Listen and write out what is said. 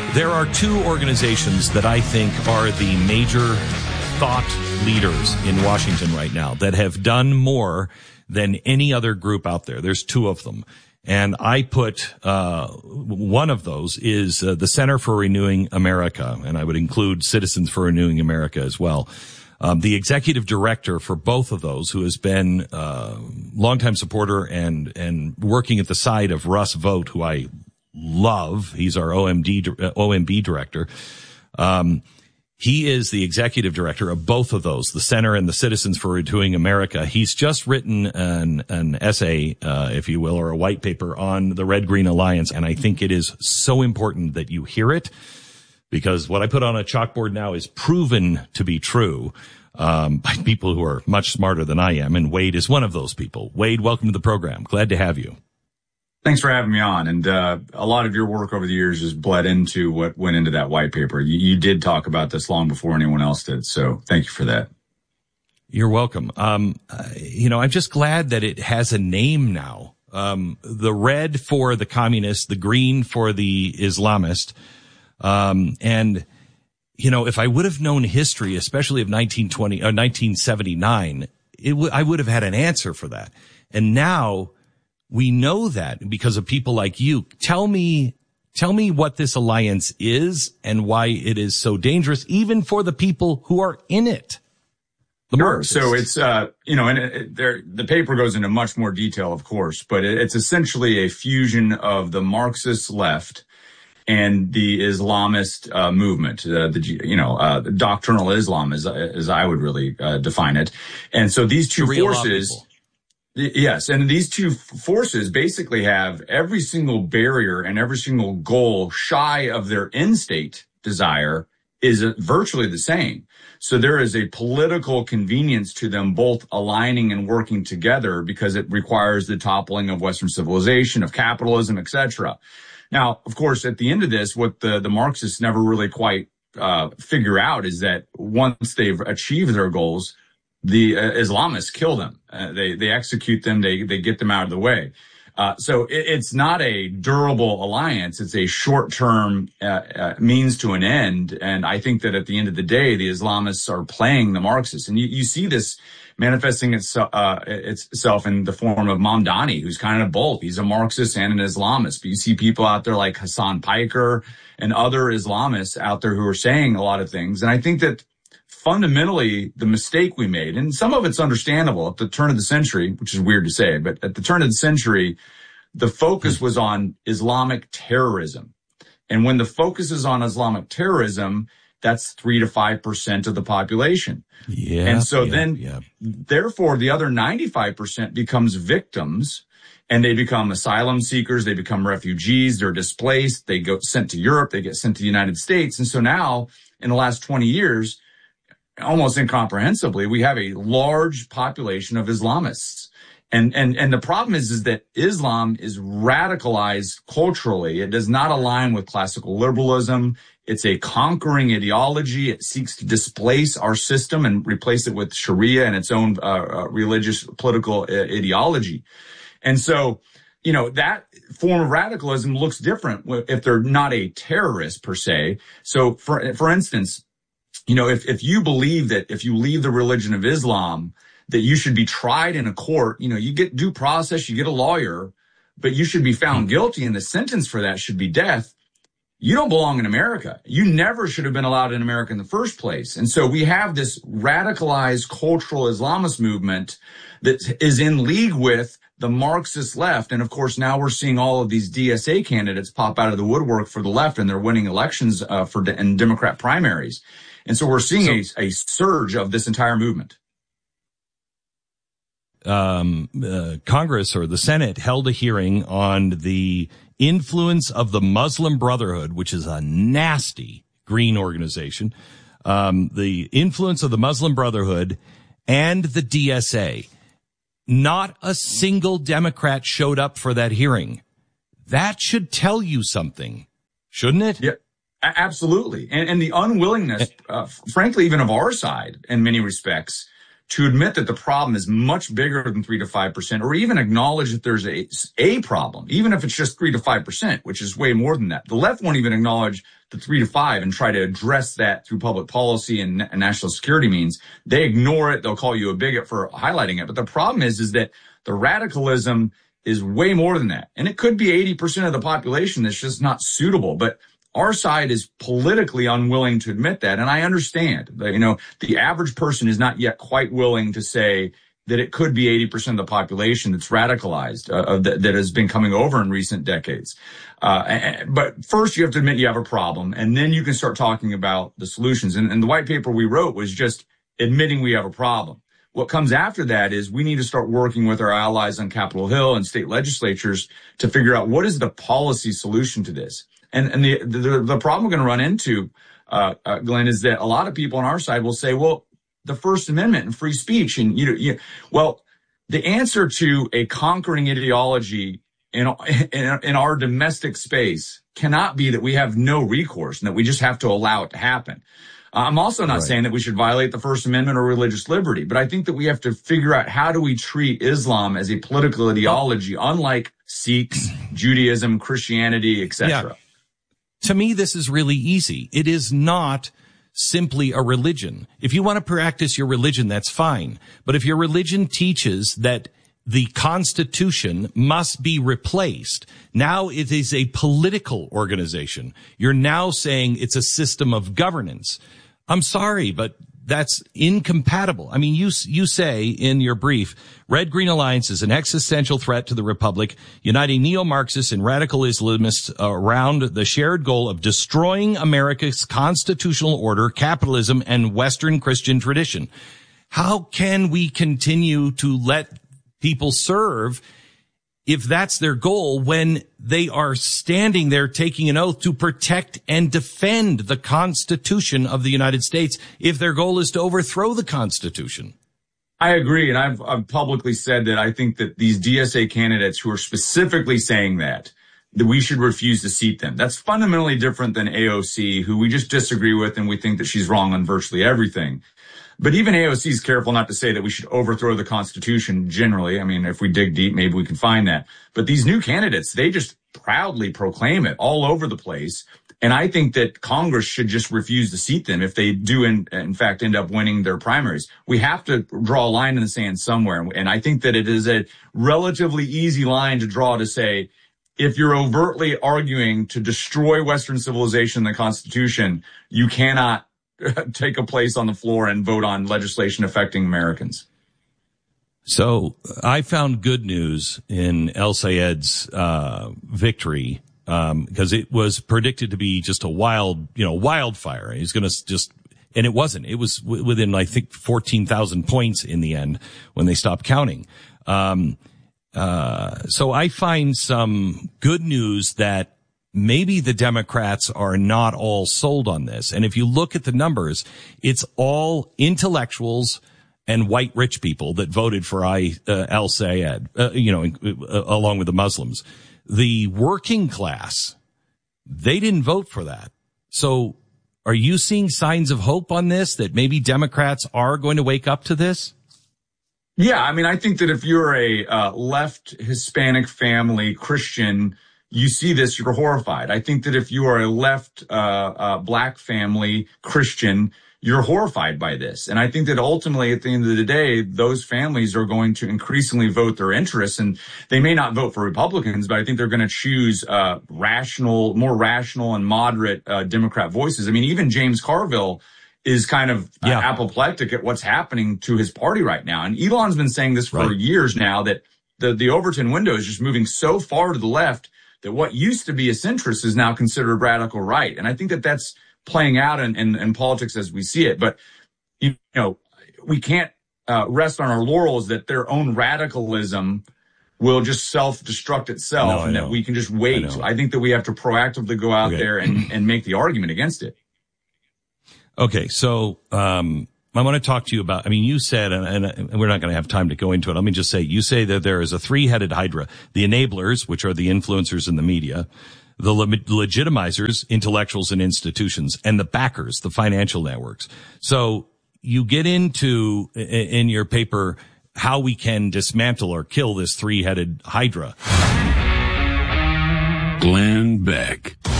There are two organizations that I think are the major thought leaders in Washington right now that have done more than any other group out there. There's two of them. And I put one of those is the Center for Renewing America, and I would include Citizens for Renewing America as well. The executive director for both of those, who has been longtime supporter and working at the side of Russ Vought, who I love. He's our OMB director. He is the executive director of both of those, the Center and the Citizens for Renewing America. He's just written an essay, if you will, or a white paper on the Red Green Alliance, and I think it is so important that you hear it, because what I put on a chalkboard now is proven to be true by people who are much smarter than I am, and Wade is one of those people. Wade, welcome to the program. Glad to have you. Thanks for having me on. And a lot of your work over the years has bled into what went into that white paper. You did talk about this long before anyone else did, so thank you for that. You're welcome. I'm just glad that it has a name now. The red for the communists, the green for the Islamist. And if I would have known history, especially of 1979, I would have had an answer for that. And now we know that because of people like you. Tell me what this alliance is and why it is so dangerous, even for the people who are in it. Sure. So it's, the paper goes into much more detail, of course, but it's essentially a fusion of the Marxist left and the Islamist movement, the doctrinal Islam, as I would really define it. And so these two forces, yes, and these two forces basically have every single barrier and every single goal shy of their end state desire is virtually the same. So there is a political convenience to them both aligning and working together because it requires the toppling of Western civilization, of capitalism, etc. Now, of course, at the end of this, what the Marxists never really quite figure out is that once they've achieved their goals, the Islamists kill them. They execute them. They get them out of the way. So it's not a durable alliance. It's a short-term means to an end. And I think that at the end of the day, the Islamists are playing the Marxists. And you see this manifesting itself in the form of Mamdani, who's kind of both. He's a Marxist and an Islamist. But you see people out there like Hassan Piker and other Islamists out there who are saying a lot of things. And I think that fundamentally, the mistake we made, and some of it's understandable at the turn of the century, which is weird to say, but at the turn of the century, the focus was on Islamic terrorism. And when the focus is on Islamic terrorism, that's 3 to 5% of the population. Therefore, the other 95% becomes victims, and they become asylum seekers, they become refugees, they're displaced, they get sent to Europe, they get sent to the United States. And so now, in the last 20 years, almost incomprehensibly, we have a large population of Islamists. And the problem is that Islam is radicalized culturally. It does not align with classical liberalism. It's a conquering ideology. It seeks to displace our system and replace it with Sharia and its own religious political ideology. And so, that form of radicalism looks different if they're not a terrorist per se. So for instance, if you believe that if you leave the religion of Islam, that you should be tried in a court, you get due process, you get a lawyer, but you should be found guilty and the sentence for that should be death. You don't belong in America. You never should have been allowed in America in the first place. And so we have this radicalized cultural Islamist movement that is in league with the Marxist left. And of course, now we're seeing all of these DSA candidates pop out of the woodwork for the left, and they're winning elections in Democrat primaries. And so we're seeing a surge of this entire movement. Congress or the Senate held a hearing on the influence of the Muslim Brotherhood, which is a nasty green organization, the influence of the Muslim Brotherhood and the DSA. Not a single Democrat showed up for that hearing. That should tell you something, shouldn't it? Yeah. Absolutely. And the unwillingness, frankly, even of our side in many respects, to admit that the problem is much bigger than 3 to 5%, or even acknowledge that there's a problem, even if it's just 3 to 5%, which is way more than that. The left won't even acknowledge the 3 to 5 and try to address that through public policy and national security means. They ignore it. They'll call you a bigot for highlighting it. But the problem is that the radicalism is way more than that. And it could be 80% of the population that's just not suitable. But our side is politically unwilling to admit that. And I understand that, the average person is not yet quite willing to say that it could be 80% of the population that's radicalized, that has been coming over in recent decades. But first you have to admit you have a problem, and then you can start talking about the solutions. And the white paper we wrote was just admitting we have a problem. What comes after that is we need to start working with our allies on Capitol Hill and state legislatures to figure out what is the policy solution to this. And the problem we're going to run into, Glenn, is that a lot of people on our side will say, well, the First Amendment and free speech. And, well, the answer to a conquering ideology in our domestic space cannot be that we have no recourse and that we just have to allow it to happen. I'm also not saying that we should violate the First Amendment or religious liberty, but I think that we have to figure out how do we treat Islam as a political ideology, unlike Sikhs, Judaism, Christianity, etc. Yeah. To me, this is really easy. It is not simply a religion. If you want to practice your religion, that's fine. But if your religion teaches that the Constitution must be replaced, now it is a political organization. You're now saying it's a system of governance. I'm sorry, but that's incompatible. I mean, you say in your brief, Red Green Alliance is an existential threat to the Republic, uniting neo-Marxists and radical Islamists around the shared goal of destroying America's constitutional order, capitalism, and Western Christian tradition. How can we continue to let people serve if that's their goal when they are standing there taking an oath to protect and defend the Constitution of the United States if their goal is to overthrow the Constitution? I agree. And I've publicly said that I think that these DSA candidates who are specifically saying that we should refuse to seat them. That's fundamentally different than AOC, who we just disagree with and we think that she's wrong on virtually everything. But even AOC is careful not to say that we should overthrow the Constitution generally. I mean, if we dig deep, maybe we can find that. But these new candidates, they just proudly proclaim it all over the place. And I think that Congress should just refuse to seat them if they do, in fact, end up winning their primaries. We have to draw a line in the sand somewhere. And I think that it is a relatively easy line to draw to say, if you're overtly arguing to destroy Western civilization and the Constitution, you cannot take a place on the floor and vote on legislation affecting Americans. So I found good news in El Sayed's victory because it was predicted to be just a wildfire. He's going to just, and it wasn't. It was within, I think, 14,000 points in the end when they stopped counting. So I find some good news that maybe the Democrats are not all sold on this. And if you look at the numbers, it's all intellectuals and white rich people that voted for El Sayed, along with the Muslims. The working class, they didn't vote for that. So are you seeing signs of hope on this, that maybe Democrats are going to wake up to this? Yeah, I mean, I think that if you're a left Hispanic family Christian, you see this, you're horrified. I think that if you are a left black family Christian, you're horrified by this. And I think that ultimately, at the end of the day, those families are going to increasingly vote their interests. And they may not vote for Republicans, but I think they're going to choose more rational and moderate Democrat voices. I mean, even James Carville is kind of apoplectic at what's happening to his party right now. And Elon's been saying this for years now, that the Overton window is just moving so far to the left that what used to be a centrist is now considered radical right. And I think that that's playing out in politics as we see it. But, we can't rest on our laurels that their own radicalism will just self-destruct itself and that we can just wait. I think that we have to proactively go out there and make the argument against it. Okay, so I want to talk to you about, I mean, you said, and we're not going to have time to go into it. Let me just say, you say that there is a three-headed hydra: the enablers, which are the influencers in the media, the legitimizers, intellectuals and institutions, and the backers, the financial networks. So you get into in your paper how we can dismantle or kill this three-headed hydra. Glenn Beck.